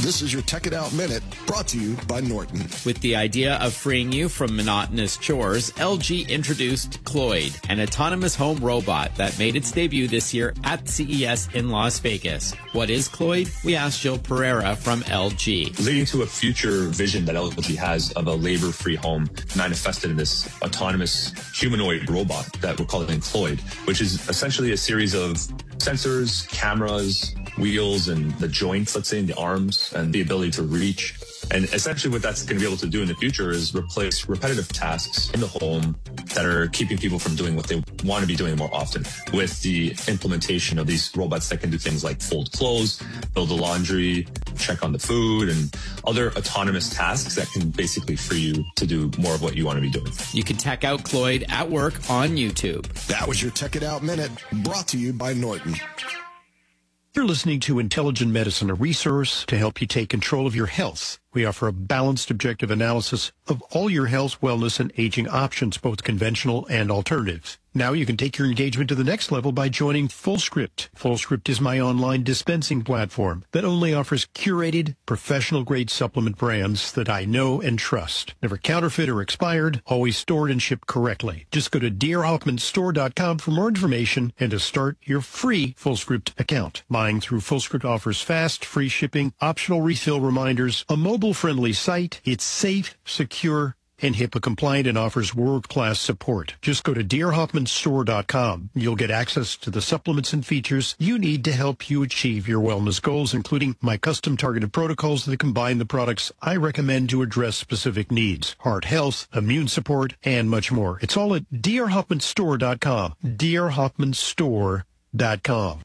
This is your Tech It Out Minute, brought to you by Norton. With the idea of freeing you from monotonous chores, LG introduced Cloyd, an autonomous home robot that made its debut this year at CES in Las Vegas. What is Cloyd? We asked Jill Pereira from LG. Leading to a future vision that LG has of a labor-free home manifested in this autonomous humanoid robot that we're calling Cloyd, which is essentially a series of sensors, cameras, wheels, and the joints, let's say, in the arms, and the ability to reach. And essentially what that's going to be able to do in the future is replace repetitive tasks in the home that are keeping people from doing what they want to be doing more often, with the implementation of these robots that can do things like fold clothes, build the laundry, check on the food, and other autonomous tasks that can basically free you to do more of what you want to be doing. You can check out Cloyd at work on YouTube. That was your Tech It Out Minute, brought to you by Norton. You're listening to Intelligent Medicine, a resource to help you take control of your health. We offer a balanced, objective analysis of all your health, wellness, and aging options, both conventional and alternatives. Now you can take your engagement to the next level by joining FullScript. FullScript is my online dispensing platform that only offers curated, professional-grade supplement brands that I know and trust. Never counterfeit or expired, always stored and shipped correctly. Just go to drhoffmanstore.com for more information and to start your free FullScript account. Buying through FullScript offers fast, free shipping, optional refill reminders, a mobile-friendly site. It's safe, secure, and HIPAA compliant, and offers world-class support. Just go to drhoffmanstore.com. You'll get access to the supplements and features you need to help you achieve your wellness goals, including my custom targeted protocols that combine the products I recommend to address specific needs, heart health, immune support, and much more. It's all at drhoffmanstore.com. drhoffmanstore.com.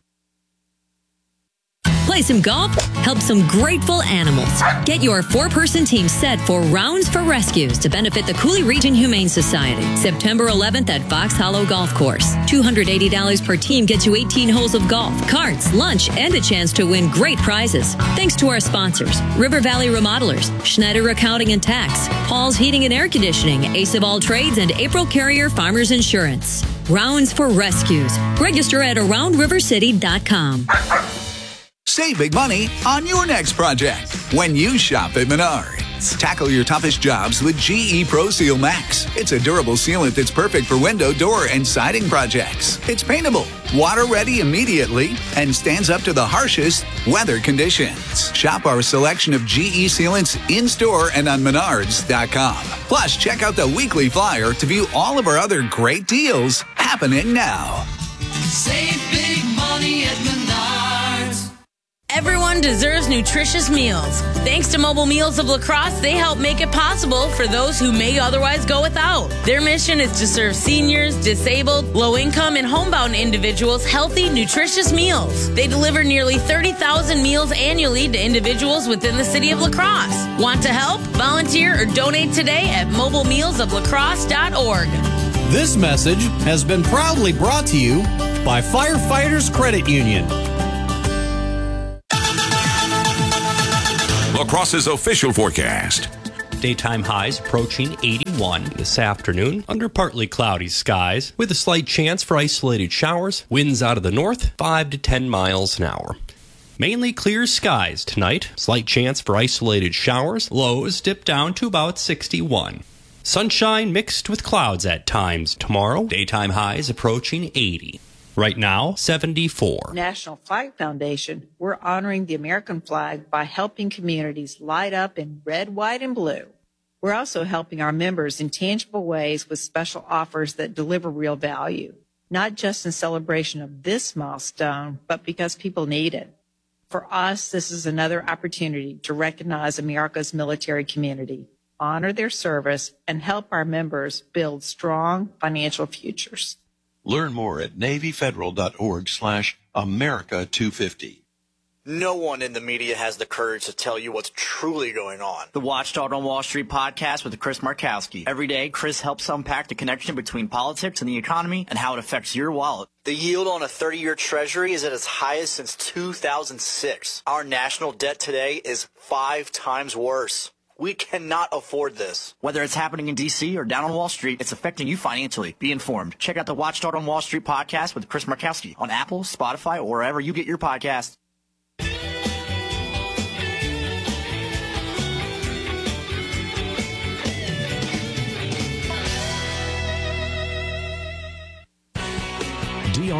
Play some golf, help some grateful animals. Get your 4-person team set for Rounds for Rescues to benefit the Cooley Region Humane Society. September 11th at Fox Hollow Golf Course. $280 per team gets you 18 holes of golf, carts, lunch, and a chance to win great prizes. Thanks to our sponsors, River Valley Remodelers, Schneider Accounting and Tax, Paul's Heating and Air Conditioning, Ace of All Trades, and April Carrier Farmers Insurance. Rounds for Rescues. Register at AroundRiverCity.com. Save big money on your next project when you shop at Menards. Tackle your toughest jobs with GE Pro Seal Max. It's a durable sealant that's perfect for window, door, and siding projects. It's paintable, water-ready immediately, and stands up to the harshest weather conditions. Shop our selection of GE sealants in-store and on Menards.com. Plus, check out the weekly flyer to view all of our other great deals happening now. Save big money at Menards. Everyone deserves nutritious meals. Thanks to Mobile Meals of La Crosse, they help make it possible for those who may otherwise go without. Their mission is to serve seniors, disabled, low-income, and homebound individuals healthy, nutritious meals. They deliver nearly 30,000 meals annually to individuals within the city of La Crosse. Want to help? Volunteer or donate today at mobilemealsoflacrosse.org. This message has been proudly brought to you by Firefighters Credit Union. La Crosse's official forecast. Daytime highs approaching 81 this afternoon under partly cloudy skies with a slight chance for isolated showers. Winds out of the north 5 to 10 miles an hour. Mainly clear skies tonight. Slight chance for isolated showers. Lows dip down to about 61. Sunshine mixed with clouds at times tomorrow. Daytime highs approaching 80. Right now, 74. National Flag Foundation, we're honoring the American flag by helping communities light up in red, white, and blue. We're also helping our members in tangible ways with special offers that deliver real value, not just in celebration of this milestone, but because people need it. For us, this is another opportunity to recognize America's military community, honor their service, and help our members build strong financial futures. Learn more at NavyFederal.org/America250. No one in the media has the courage to tell you what's truly going on. The Watchdog on Wall Street podcast with Chris Markowski. Every day, Chris helps unpack the connection between politics and the economy and how it affects your wallet. The yield on a 30-year treasury is at its highest since 2006. Our national debt today is 5 times worse. We cannot afford this. Whether it's happening in D.C. or down on Wall Street, it's affecting you financially. Be informed. Check out the Watchdog on Wall Street podcast with Chris Markowski on Apple, Spotify, or wherever you get your podcasts.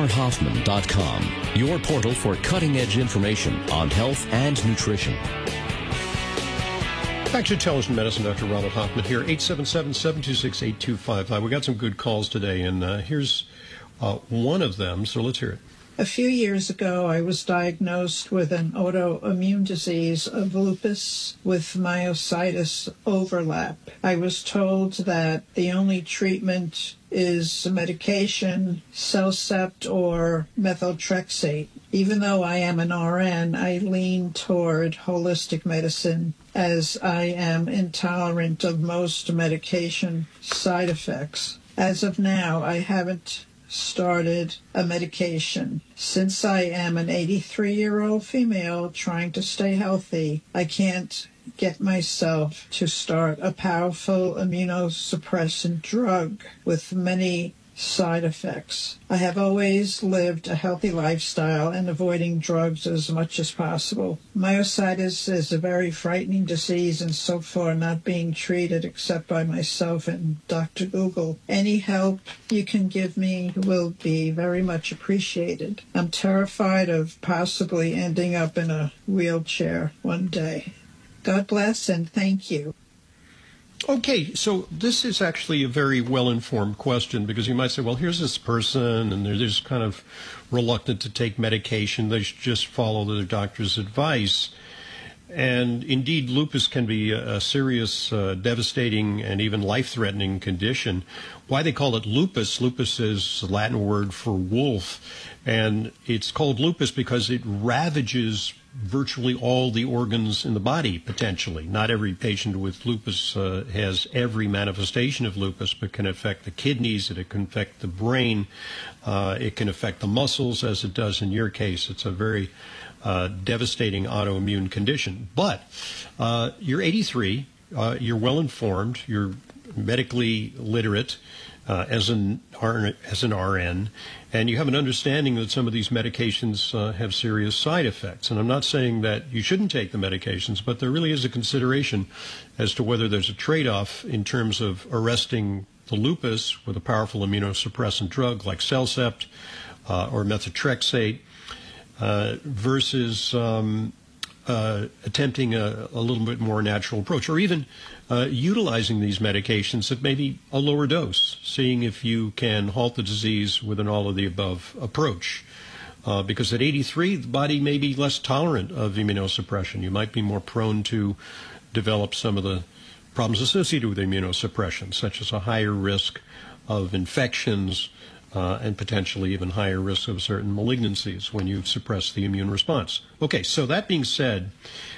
RonaldHoffman.com, your portal for cutting-edge information on health and nutrition. Back to Intelligent Medicine, Dr. Ronald Hoffman here, 877-726-8255. We got some good calls today, and here's one of them, so let's hear it. A few years ago, I was diagnosed with an autoimmune disease of lupus with myositis overlap. I was told that the only treatment is medication, Cellcept or methotrexate. Even though I am an RN, I lean toward holistic medicine as I am intolerant of most medication side effects. As of now, I haven't started a medication. Since I am an 83-year-old female trying to stay healthy, I can't get myself to start a powerful immunosuppressant drug with many side effects. I have always lived a healthy lifestyle and avoiding drugs as much as possible. Myositis is a very frightening disease and so far not being treated except by myself and Dr. Google. Any help you can give me will be very much appreciated. I'm terrified of possibly ending up in a wheelchair one day. God bless and thank you. Okay, so this is actually a very well-informed question because you might say, well, here's this person and they're just kind of reluctant to take medication. They should just follow their doctor's advice. And indeed, lupus can be a serious, devastating, and even life-threatening condition. Why they call it lupus? Lupus is the Latin word for wolf. And it's called lupus because it ravages virtually all the organs in the body, potentially. Not every patient with lupus has every manifestation of lupus, but can affect the kidneys, it can affect the brain, it can affect the muscles, as it does in your case. It's a very devastating autoimmune condition. But you're 83, you're well-informed, you're medically literate as an RN, and you have an understanding that some of these medications have serious side effects. And I'm not saying that you shouldn't take the medications, but there really is a consideration as to whether there's a trade-off in terms of arresting the lupus with a powerful immunosuppressant drug like Cellcept or methotrexate versus attempting a little bit more natural approach, or even utilizing these medications at maybe a lower dose, seeing if you can halt the disease with an all-of-the-above approach. Because at 83, the body may be less tolerant of immunosuppression. You might be more prone to develop some of the problems associated with immunosuppression, such as a higher risk of infections, and potentially even higher risk of certain malignancies when you suppress the immune response. Okay, so that being said,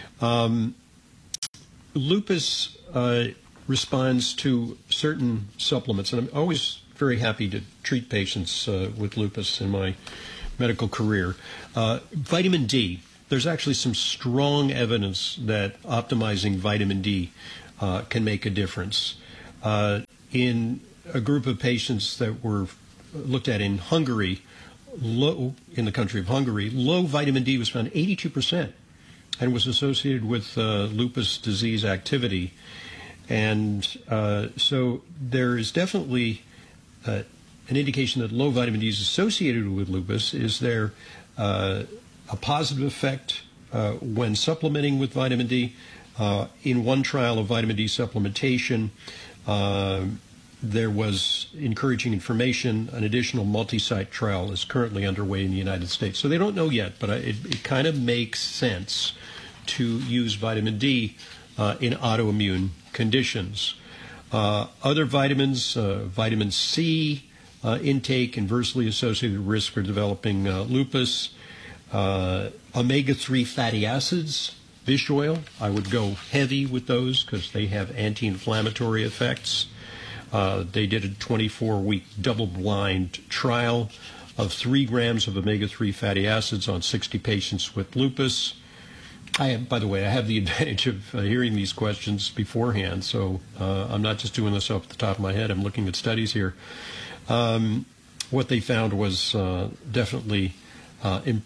lupus responds to certain supplements, and I'm always very happy to treat patients with lupus in my medical career. Vitamin D, there's actually some strong evidence that optimizing vitamin D can make a difference. In a group of patients that were looked at in Hungary, in the country of Hungary, low vitamin D was found 82% and was associated with lupus disease activity. And so there is definitely an indication that low vitamin D is associated with lupus. Is there a positive effect when supplementing with vitamin D? In one trial of vitamin D supplementation, there was encouraging information. An additional multi-site trial is currently underway in the United States. So they don't know yet, but it kind of makes sense to use vitamin D in autoimmune conditions. Other vitamins, vitamin C intake inversely associated with risk for developing lupus. Omega-3 fatty acids, fish oil, I would go heavy with those because they have anti-inflammatory effects. They did a 24-week double-blind trial of 3 grams of omega-3 fatty acids on 60 patients with lupus. By the way, I have the advantage of hearing these questions beforehand, so I'm not just doing this off the top of my head. I'm looking at studies here. What they found was definitely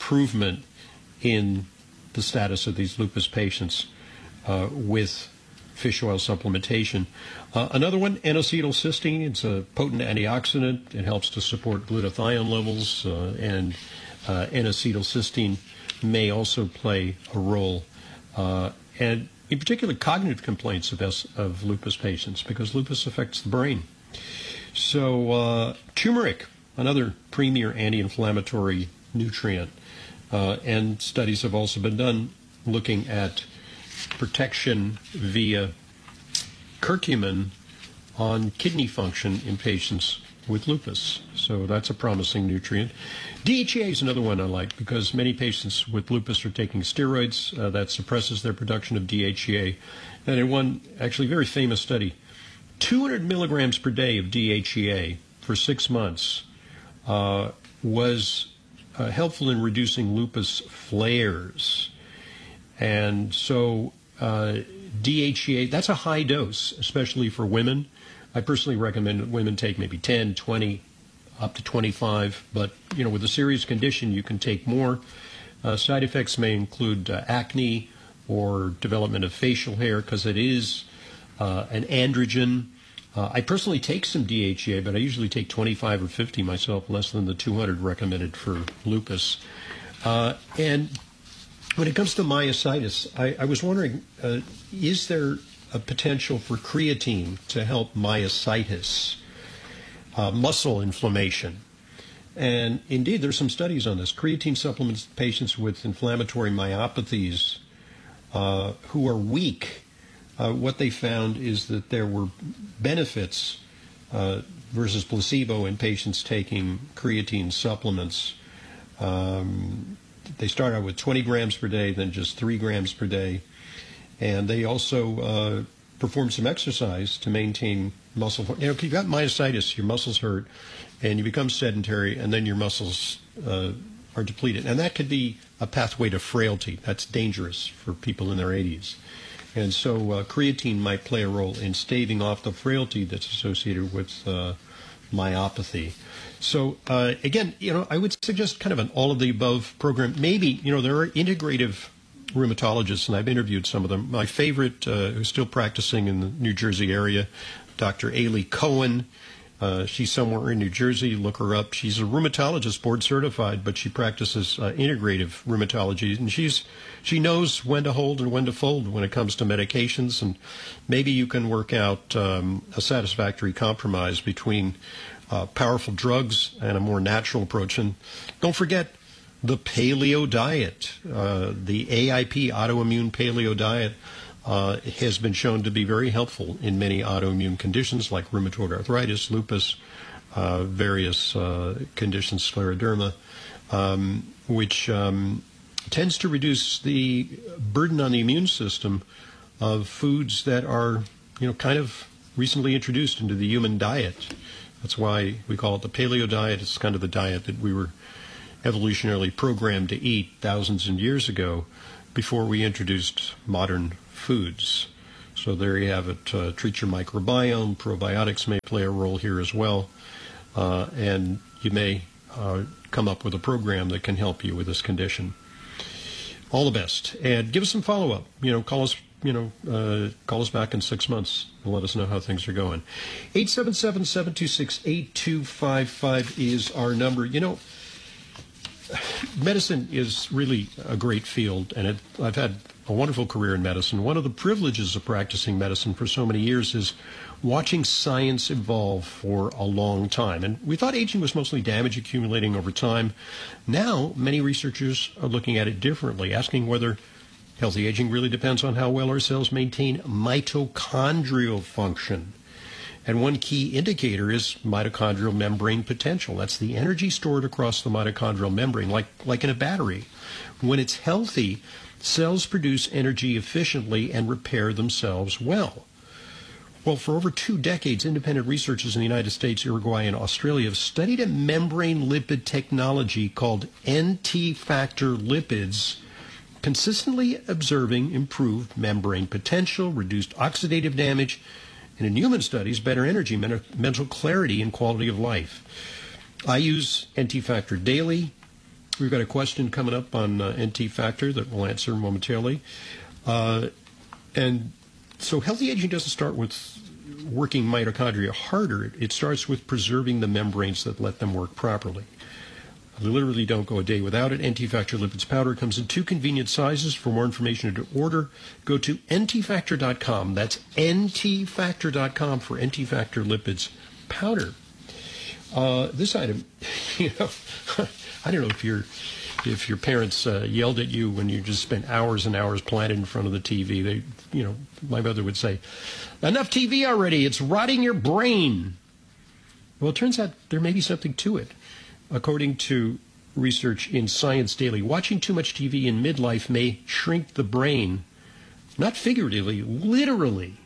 improvement in the status of these lupus patients with fish oil supplementation. Another one, N-acetylcysteine. It's a potent antioxidant. It helps to support glutathione levels, and N-acetylcysteine may also play a role. And in particular, cognitive complaints of lupus patients, because lupus affects the brain. So turmeric, another premier anti-inflammatory nutrient. And studies have also been done looking at protection via curcumin on kidney function in patients with lupus. So that's a promising nutrient. DHEA is another one I like because many patients with lupus are taking steroids. That suppresses their production of DHEA. And in one actually very famous study, 200 milligrams per day of DHEA for 6 months was helpful in reducing lupus flares. And so DHEA, that's a high dose, especially for women. I personally recommend that women take maybe 10, 20, up to 25. But, with a serious condition, you can take more. Side effects may include acne or development of facial hair because it is an androgen. I personally take some DHEA, but I usually take 25 or 50 myself, less than the 200 recommended for lupus. And when it comes to myositis, I was wondering, is there a potential for creatine to help myositis, muscle inflammation? And indeed, there's some studies on this. Creatine supplements patients with inflammatory myopathies who are weak. What they found is that there were benefits versus placebo in patients taking creatine supplements. They start out with 20 grams per day, then just 3 grams per day. And they also perform some exercise to maintain muscle. If you've got myositis, your muscles hurt, and you become sedentary, and then your muscles are depleted. And that could be a pathway to frailty. That's dangerous for people in their 80s. And so creatine might play a role in staving off the frailty that's associated with myopathy. So, again, I would suggest kind of an all-of-the-above program. Maybe, there are integrative rheumatologists, and I've interviewed some of them. My favorite, who's still practicing in the New Jersey area, Dr. Ailey Cohen. She's somewhere in New Jersey. Look her up. She's a rheumatologist, board certified, but she practices integrative rheumatology, and she knows when to hold and when to fold when it comes to medications. And maybe you can work out a satisfactory compromise between powerful drugs and a more natural approach. And don't forget the paleo diet, the AIP, autoimmune paleo diet. Has been shown to be very helpful in many autoimmune conditions like rheumatoid arthritis, lupus, various conditions, scleroderma, which tends to reduce the burden on the immune system of foods that are, kind of recently introduced into the human diet. That's why we call it the paleo diet. It's kind of the diet that we were evolutionarily programmed to eat thousands of years ago before we introduced modern foods. So there you have it. Treat your microbiome. Probiotics may play a role here as well. And you may come up with a program that can help you with this condition. All the best. And give us some follow-up. Call us back in 6 months and let us know how things are going. 877-726-8255 is our number. Medicine is really a great field, and I've had a wonderful career in medicine. One of the privileges of practicing medicine for so many years is watching science evolve for a long time. And we thought aging was mostly damage accumulating over time. Now, many researchers are looking at it differently, asking whether healthy aging really depends on how well our cells maintain mitochondrial function. And one key indicator is mitochondrial membrane potential. That's the energy stored across the mitochondrial membrane, like in a battery. When it's healthy, cells produce energy efficiently and repair themselves well. Well, for over 2 decades, independent researchers in the United States, Uruguay, and Australia have studied a membrane lipid technology called NT-factor lipids, consistently observing improved membrane potential, reduced oxidative damage, and in human studies, better energy, mental clarity, and quality of life. I use NT-factor daily. We've got a question coming up on NT-factor that we'll answer momentarily. And So healthy aging doesn't start with working mitochondria harder. It starts with preserving the membranes that let them work properly. I literally don't go a day without it. NT Factor Lipids Powder comes in 2 convenient sizes. For more information and to order, go to ntfactor.com. That's ntfactor.com for NT Factor Lipids Powder. This item, I don't know if your parents yelled at you when you just spent hours and hours planted in front of the TV. My mother would say, "Enough TV already, it's rotting your brain." Well, it turns out there may be something to it. According to research in Science Daily, watching too much TV in midlife may shrink the brain, not figuratively, literally.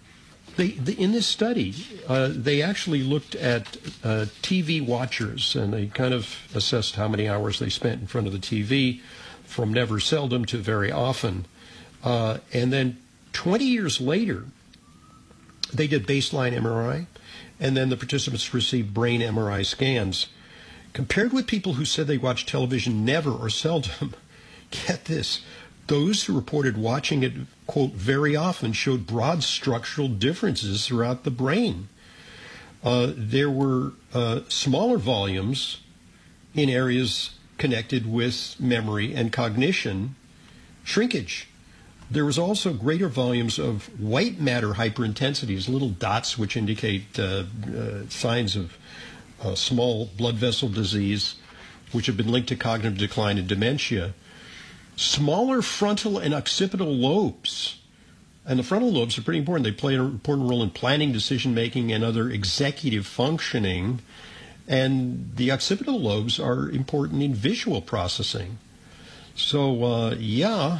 In this study, they actually looked at TV watchers, and they kind of assessed how many hours they spent in front of the TV, from never seldom to very often. And then 20 years later, they did baseline MRI, and then the participants received brain MRI scans. Compared with people who said they watched television never or seldom, get this, those who reported watching it, quote, very often showed broad structural differences throughout the brain. There were smaller volumes in areas connected with memory and cognition shrinkage. There was also greater volumes of white matter hyperintensities, little dots which indicate signs of small blood vessel disease, which have been linked to cognitive decline and dementia. Smaller frontal and occipital lobes. And the frontal lobes are pretty important. They play an important role in planning, decision-making, and other executive functioning. And the occipital lobes are important in visual processing. So, yeah.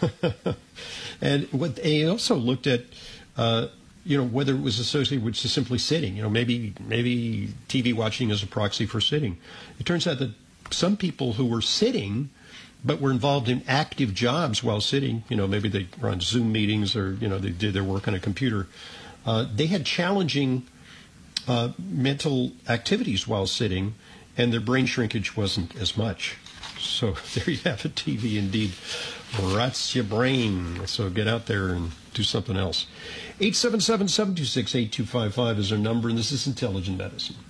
And what they also looked at, whether it was associated with just simply sitting. Maybe TV watching is a proxy for sitting. It turns out that some people who were sitting but were involved in active jobs while sitting, maybe they were on Zoom meetings or, they did their work on a computer. They had challenging mental activities while sitting, and their brain shrinkage wasn't as much. So there you have it. TV indeed rots your brain. So get out there and do something else. 877-726-8255 is our number, and this is Intelligent Medicine.